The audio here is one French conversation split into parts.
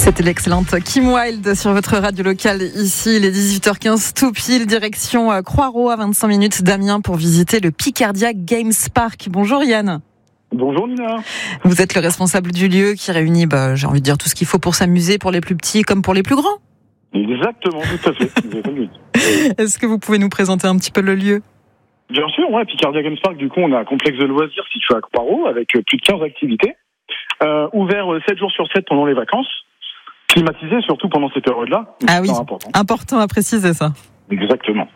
C'était l'excellente Kim Wilde sur votre radio locale. Ici, il est 18h15 tout pile, direction Croix-Rousse à 25 minutes d'Amiens pour visiter le Picardia Games Park. Bonjour Yann. Bonjour Nina. Vous êtes le responsable du lieu qui réunit, j'ai envie de dire, tout ce qu'il faut pour s'amuser, pour les plus petits comme pour les plus grands. Exactement, tout à fait. Est-ce que vous pouvez nous présenter un petit peu le lieu ? Bien sûr, ouais, Picardia Games Park, du coup, on a un complexe de loisirs situé à Croix-Rousse avec plus de 15 activités, ouvert 7 jours sur 7 pendant les vacances, climatisé surtout pendant ces périodes-là. Ah oui, important à préciser ça. Exactement.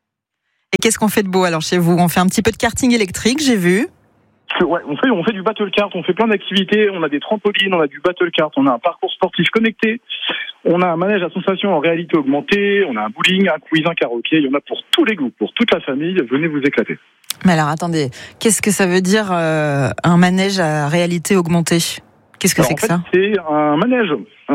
Et qu'est-ce qu'on fait de beau alors chez vous ? On fait un petit peu de karting électrique, j'ai vu. Ouais, on fait du battle kart, on fait plein d'activités, on a des trampolines, on a du battle kart, on a un parcours sportif connecté, on a un manège à sensation en réalité augmentée, on a un bowling, un quiz, un karaoké, il y en a pour tous les goûts, pour toute la famille, venez vous éclater. Mais alors attendez, qu'est-ce que ça veut dire un manège à réalité augmentée ? Qu'est-ce que c'est que ça ? C'est un manège,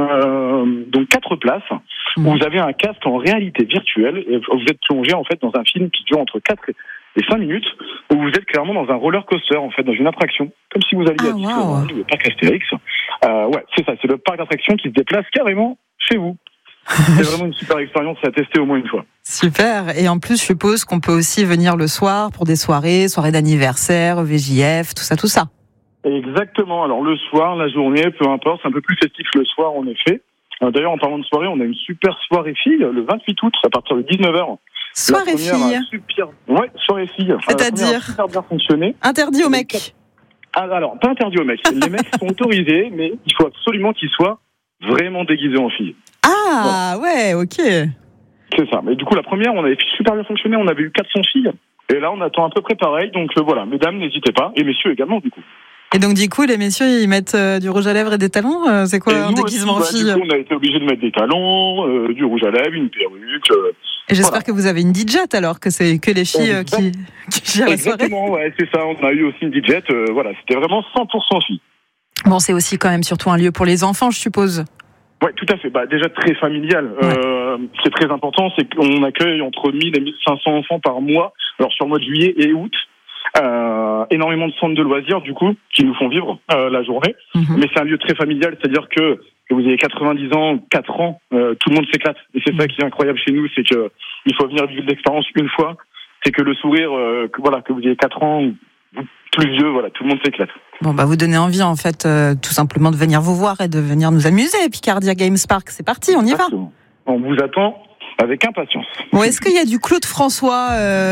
donc 4 places, où vous avez un casque en réalité virtuelle, et vous êtes plongé en fait dans un film qui dure entre 4 et 5 minutes, où vous êtes clairement dans un roller coaster, en fait, dans une attraction, comme si vous alliez à Disneyland, le parc Astérix. Ouais, c'est ça, c'est le parc d'attractions qui se déplace carrément chez vous. C'est vraiment une super expérience à tester au moins une fois. Super, et en plus, je suppose qu'on peut aussi venir le soir pour des soirées d'anniversaire, VJF, tout ça. Exactement, alors le soir, la journée, peu importe, c'est un peu plus festif le soir en effet. D'ailleurs, en parlant de soirée, on a une super soirée filles, le 28 août, à partir de 19h. Soirée filles. Ouais, soirée filles. C'est-à-dire super bien fonctionné. Interdit aux mecs. Alors, pas interdit aux mecs. Les mecs sont autorisés, mais il faut absolument qu'ils soient vraiment déguisés en filles. Ah, ouais, ok. C'est ça. Mais du coup, la première, on avait super bien fonctionné. On avait eu 400 filles. Et là, on attend à peu près pareil. Donc voilà, mesdames, n'hésitez pas. Et messieurs également, du coup. Et donc, du coup, les messieurs, ils mettent du rouge à lèvres et des talons. C'est quoi un déguisement fille ? Du coup, on a été obligés de mettre des talons, du rouge à lèvres, une perruque. Et j'espère que vous avez une DJette alors, que c'est que les filles qui gèrent la soirée. Exactement, ouais, c'est ça. On a eu aussi une DJette. Voilà, c'était vraiment 100% filles. Bon, c'est aussi quand même surtout un lieu pour les enfants, je suppose. Ouais, tout à fait. Déjà très familial. Ouais. C'est très important, c'est qu'on accueille entre 1000 et 1500 enfants par mois. Alors sur le mois de juillet et août. Énormément de centres de loisirs du coup qui nous font vivre la journée, mais c'est un lieu très familial, c'est-à-dire que vous ayez 90 ans, 4 ans, tout le monde s'éclate, et c'est ça qui est incroyable chez nous, c'est que il faut venir vivre l'expérience une fois, c'est que le sourire, que vous ayez 4 ans ou plus vieux, voilà, tout le monde s'éclate. Bon vous donnez envie en fait tout simplement de venir vous voir et de venir nous amuser. Picardia Games Park, c'est parti, on y va. On vous attend avec impatience. Bon, est-ce qu'il y a du Claude François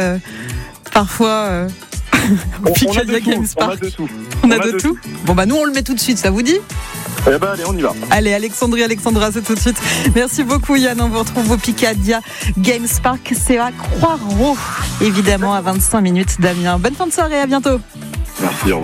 parfois Picardia Games Park. On a de tout. Bon nous on le met tout de suite, ça vous dit ? Allez, on y va. Allez, Alexandra, c'est tout de suite. Merci beaucoup Yann, on vous retrouve au Picardia Games Park, c'est à Croix-Rousse, évidemment à 25 minutes d'Amiens. Bonne fin de soirée, à bientôt. Merci.